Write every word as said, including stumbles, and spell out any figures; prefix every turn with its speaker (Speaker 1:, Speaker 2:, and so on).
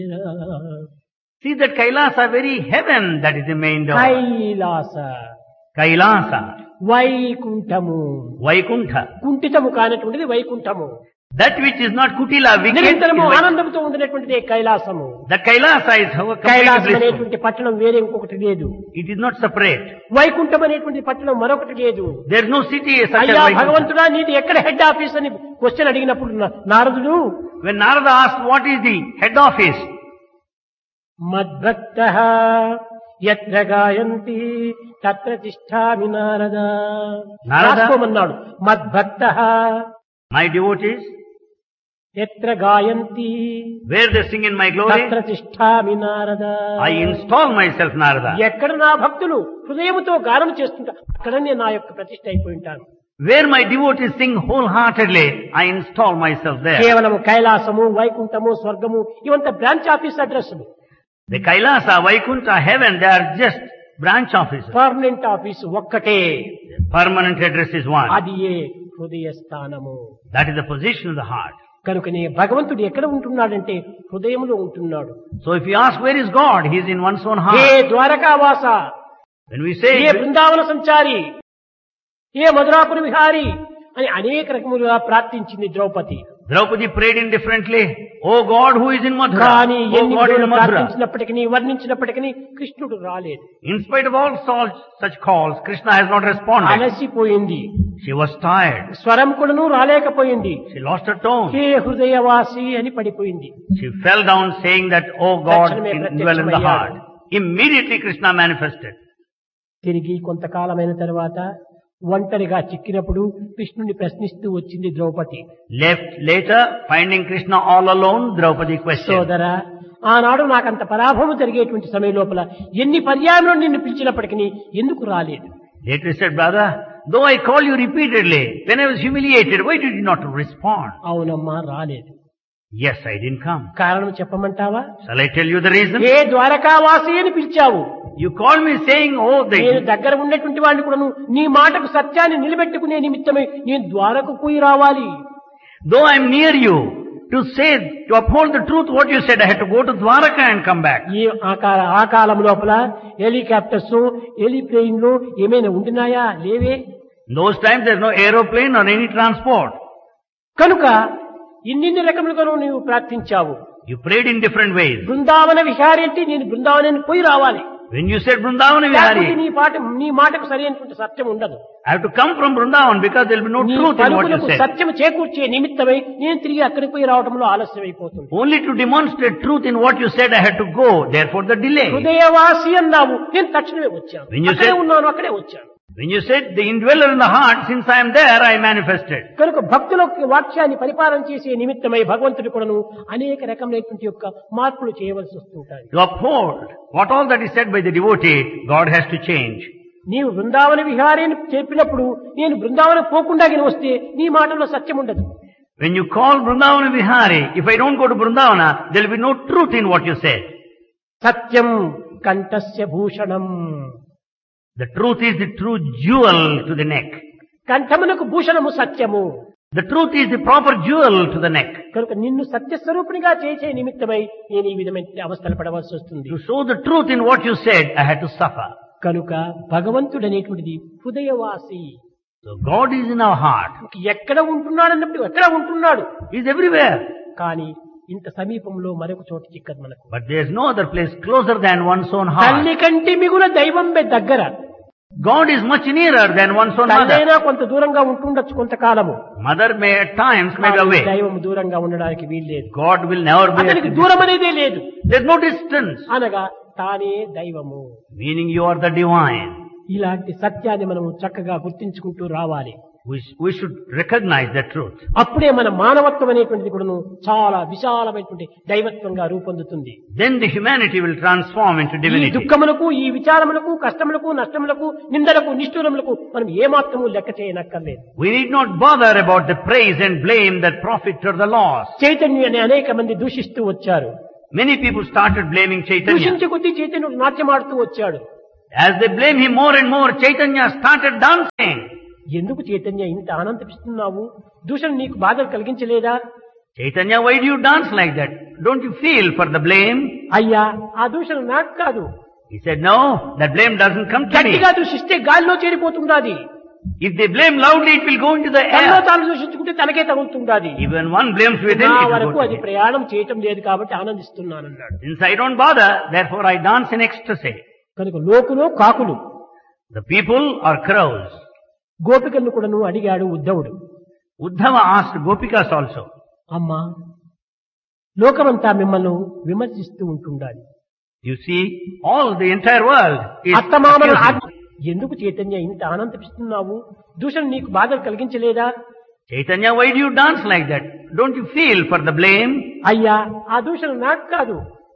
Speaker 1: See that Kailasa, very heaven, that is the main door.
Speaker 2: Kailasa
Speaker 1: Kailasa,
Speaker 2: Vaikuntham
Speaker 1: Vaikuntha.
Speaker 2: కుంఠితము కానటువంటిది Vaikuntham.
Speaker 1: That which is not Kutila, wicked, is
Speaker 2: నిరంతరము
Speaker 1: Vaikuntha.
Speaker 2: ఆనందంతో ఉండేటువంటిది కైలాసము.
Speaker 1: The Kailasa is how completely
Speaker 2: Kailasam
Speaker 1: blissful.
Speaker 2: అనేటువంటి పట్టణం వేరే ఇంకొకటి లేదు.
Speaker 1: It is not separate.
Speaker 2: Vaikuntham అనేటువంటి పట్టణం మరొకటి లేదు.
Speaker 1: There is no city such as
Speaker 2: అయ్యా
Speaker 1: Vaikuntha.
Speaker 2: భగవంతుడా నీది ఎక్కడ హెడ్ ఆఫీస్ అని క్వశ్చన్ అడిగినప్పుడు నా- నారదుడు
Speaker 1: When Narada asked what is the head office,
Speaker 2: మద్భక్తః యత్ర గాయంతి తత్ర తిష్ఠామి Narada
Speaker 1: Narada?
Speaker 2: రాసుకోమన్నాడు. మద్భక్తః
Speaker 1: my devotees,
Speaker 2: యత్ర గాయంతి
Speaker 1: where they sing in my glory,
Speaker 2: తత్ర తిష్ఠామి Narada.
Speaker 1: I install myself, Narada.
Speaker 2: ఎక్కడ నా భక్తులు హృదయముతో గానం చేస్తుంటా అక్కడనే నా యొక్క ప్రతిష్ఠ అయిపోయి ఉంటాను.
Speaker 1: Where my devotees sing wholeheartedly, I install myself there.
Speaker 2: కేవలము కైలాసము వైకుంఠము స్వర్గము ఇవంతా branch office address.
Speaker 1: The Kailasa, Vaikuntha, heaven, they are just branch offices.
Speaker 2: Permanent office ఒక్కటే.
Speaker 1: Permanent address is one.
Speaker 2: అది ఏ హృదయ స్థానము.
Speaker 1: That is the position of the heart.
Speaker 2: కనుకనే భగవంతుడు ఎక్కడ ఉంటున్నాడంటే హృదయంలో ఉంటున్నాడు.
Speaker 1: So if you ask where is God, he is in one's own
Speaker 2: A
Speaker 1: heart.
Speaker 2: ద్వారకావాస,
Speaker 1: When we say,
Speaker 2: ఏ బృందావన సంచారి, ఏ మధురాపుర విహారి అని అనేక రకములుగా ప్రార్థించింది Draupadi.
Speaker 1: Draupadi prayed indifferently, Oh God who is in Mathura,
Speaker 2: కానీ
Speaker 1: Oh
Speaker 2: ఎన్ని
Speaker 1: God in
Speaker 2: విధములు
Speaker 1: Mathura.
Speaker 2: ప్రార్థించినప్పటికీ వర్ణించినప్పటికీ కృష్ణుడు రాలేదు.
Speaker 1: In spite of all such, such calls, Krishna has not responded.
Speaker 2: అలసిపోయింది.
Speaker 1: She was tired.
Speaker 2: స్వరం కూడాను రాలేకపోయింది.
Speaker 1: She lost her tone.
Speaker 2: హే హృదయవాసి అని పడిపోయింది.
Speaker 1: She fell down saying that, Oh God,
Speaker 2: తక్షణమే
Speaker 1: in, dwell in the heart.
Speaker 2: ప్రత్యక్షమయ్యాడు.
Speaker 1: Immediately Krishna manifested.
Speaker 2: తిరిగి కొంతకాలమైన తర్వాత ఒంటరిగా చిక్కినప్పుడు కృష్ణుని ప్రశ్నిస్తూ వచ్చింది Draupadi.
Speaker 1: Left later, finding Krishna all alone, Draupadi questioned.
Speaker 2: సోదరా, ఆనాడు నాకంత పరాభవం జరిగేటువంటి సమయం లోపల ఎన్ని పర్యాయంలో నిన్ను పిలిచినప్పటికీ ఎందుకు రాలేదు?
Speaker 1: Later said, Brother, though I call you repeatedly, when I was humiliated, why did you not respond?
Speaker 2: అవునమ్మా రాలేదు.
Speaker 1: Yes, I didn't come.
Speaker 2: కారణం చెప్పమంటావా?
Speaker 1: Shall I tell you the reason?
Speaker 2: ఏ ద్వారకావాసి అని పిలిచావు.
Speaker 1: You called me saying, oh,
Speaker 2: నేను
Speaker 1: the,
Speaker 2: దగ్గర ఉన్నటువంటి వాడిని కూడా నీ మాటకు సత్యాన్ని నిలబెట్టుకునే నిమిత్తమై నేను ద్వారకు పోయి రావాలి.
Speaker 1: though I am near you, to say, to uphold the truth what you said, I had to go to Dwaraka and come back.
Speaker 2: ఈ ఆ కాల- ఆ కాలం లోపల హెలికాప్టర్స్ హెలిప్లేన్లు ఏమైనా ఉంటున్నాయా? లేవే.
Speaker 1: In those times there is no aeroplane or any transport.
Speaker 2: కనుక ఇన్నిన్ని రకములుగాను నీవు ప్రార్థించావు.
Speaker 1: You prayed in different ways.
Speaker 2: Brindavana Vihari అంటే నేను బృందావనానికి పోయి రావాలి.
Speaker 1: When you said Vrindavana
Speaker 2: లేకపోతే
Speaker 1: Vihari,
Speaker 2: నీ పాట నీ మాటకు సరైనటువంటి సత్యం ఉండదు.
Speaker 1: I have to come from Vrindavan because there will be no
Speaker 2: నీ
Speaker 1: truth in what you
Speaker 2: పలుకులకు
Speaker 1: said.
Speaker 2: సత్యం చేకూర్చే నిమిత్తమై నేను తిరిగి అక్కడికి పోయి రావడంలో ఆలస్యం అయిపోతుంది.
Speaker 1: Only to demonstrate truth in what you said, I had to go. Therefore the delay.
Speaker 2: హృదయవాసి అన్నావు, నేను తక్షణమే వచ్చాను.
Speaker 1: When you
Speaker 2: అక్కడే
Speaker 1: said-
Speaker 2: ఉన్నాను, అక్కడే వచ్చాను.
Speaker 1: When you said the indweller in the heart, since I am there, I manifested.
Speaker 2: కనుక భక్తులకు వాక్యాన్ని పరిపాలన చేసే నిమిత్తమై భగవంతుడు కూడాను అనేక రకమైనటువంటి యొక్క మార్పులు చేయవలసి వస్తుంటాయి.
Speaker 1: To uphold what all that is said by the devotee, God has to change.
Speaker 2: నీవు బృందావన విహారి అని చెప్పినప్పుడు నేను బృందావనం పోకుండా గిని వస్తే నీ మాటలో సత్యం ఉండదు.
Speaker 1: When you call Vrindavana Vihari, if I don't go to Vrindavana, there will be no truth in what you said.
Speaker 2: Satyam కంఠస్య Bhushanam.
Speaker 1: The truth is the true jewel to the neck.
Speaker 2: కంఠమునకు భూషణము సత్యము.
Speaker 1: The truth is the proper jewel to the neck.
Speaker 2: కనుక నిన్ను సత్యస్వరూపునిగా చేసే నిమిత్తమై నేను ఈ విధమైన అవస్థలు పడవలసి వస్తుంది.
Speaker 1: To show the truth in what you said, I had to suffer.
Speaker 2: కనుక భగవంతుడు అనేటువంటిది హృదయవాసి.
Speaker 1: So God is in our heart.
Speaker 2: ఎక్కడ ఉంటున్నాడు అన్నప్పుడు ఎక్కడ ఉంటున్నాడు,
Speaker 1: He is everywhere.
Speaker 2: కానీ ఇంత సమీపంలో మరొక చోట చిక్కదు మనకు.
Speaker 1: But there is no other place closer than one's own heart.
Speaker 2: తల్లి కంటి మిగుల దైవం దగ్గర.
Speaker 1: God is much nearer than one's own mother.
Speaker 2: తల్లైనా కొంత దూరంగా ఉంటుండొచ్చు కొంతకాలము.
Speaker 1: Mother may at times may be
Speaker 2: కానీ
Speaker 1: away.
Speaker 2: దైవం దూరంగా ఉండడానికి వీల్లేదు.
Speaker 1: God will never be
Speaker 2: అతనికి
Speaker 1: at
Speaker 2: దూరం అనేదే లేదు.
Speaker 1: There is no distance.
Speaker 2: అనగా తానే దైవము.
Speaker 1: Meaning you are the divine.
Speaker 2: ఇలాంటి సత్యాన్ని మనము చక్కగా గుర్తించుకుంటూ రావాలి.
Speaker 1: We, we should recognize that truth.
Speaker 2: అప్పుడే మన మానవత్వం అనేటువంటిది కూడాను చాలా విశాలమైనటువంటి దైవత్వంగా రూపొందుతుంది.
Speaker 1: Then the humanity will transform into
Speaker 2: ఈ
Speaker 1: divinity.
Speaker 2: దుఃఖములకు, ఈ విచారములకు, కష్టములకు, నష్టములకు, నిందలకు, నిష్ఠూరములకు మనం ఏమాత్రము లెక్క చేయనక్కర్లేదు.
Speaker 1: We need not bother about the praise and blame, that profit or the loss.
Speaker 2: చైతన్యాన్ని అనేక మంది దూషిస్తూ వచ్చారు.
Speaker 1: Many people started blaming Chaitanya.
Speaker 2: దూషించే కొద్దీ చైతన్యుడు నాట్యమాడుతూ వచ్చాడు.
Speaker 1: As they blame him more and more, Chaitanya started dancing.
Speaker 2: ఎందుకు చైతన్య ఇంత ఆనందిస్తున్నావు? దూషణ నీకు బాధలు కలిగించలేదా?
Speaker 1: Chaitanya, why do you dance like that? Don't you feel for the blame?
Speaker 2: అయ్యా ఆ దూషణ నాకు కాదు.
Speaker 1: He said, no, that blame doesn't come to me.
Speaker 2: గట్టిగా దూషిస్తే గాలిలో చేరిపోతుండాది.
Speaker 1: If they blame loudly, it will go into the
Speaker 2: తనలో
Speaker 1: air.
Speaker 2: తాను దూషించుకుంటే తనకే తగులుతుండాది.
Speaker 1: Even one blames within,
Speaker 2: నా
Speaker 1: it will
Speaker 2: వరకు
Speaker 1: go to
Speaker 2: అది
Speaker 1: him.
Speaker 2: ప్రయాణం చేయటం లేదు కాబట్టి ఆనందిస్తున్నానన్నాడు.
Speaker 1: Since I don't bother, therefore I dance in ecstasy.
Speaker 2: కనుక లోకులో కాకులు
Speaker 1: The people are crows.
Speaker 2: గోపికలను కూడాను అడిగాడు ఉద్ధవుడు.
Speaker 1: Uddhava asked Gopikas also.
Speaker 2: అమ్మా లోకమంతా మిమ్మల్ని విమర్శిస్తూ ఉంటుండాలి.
Speaker 1: You see, all the entire world is
Speaker 2: అత్తమామల
Speaker 1: accusing.
Speaker 2: ఎందుకు చైతన్య ఇంత ఆనందిస్తున్నావు? దూషణ నీకు బాధలు కలిగించలేదా?
Speaker 1: Chaitanya, why do you dance like that? Don't you feel for the blame?
Speaker 2: అయ్యా ఆ దూషణ నాకు కాదు.